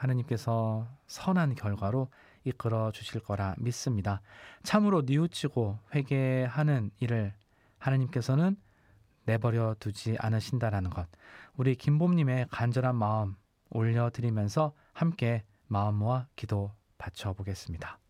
하느님께서 선한 결과로 이끌어 주실 거라 믿습니다. 참으로 뉘우치고 회개하는 일을 하느님께서는 내버려 두지 않으신다라는 것, 우리 김봄님의 간절한 마음 올려드리면서 함께 마음 모아 기도 바쳐보겠습니다.